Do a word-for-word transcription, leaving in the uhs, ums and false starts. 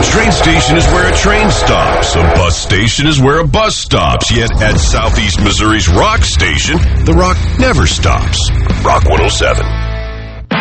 train station is where a train stops. A bus station is where a bus stops. Yet at Southeast Missouri's Rock Station, the rock never stops. Rock one oh seven.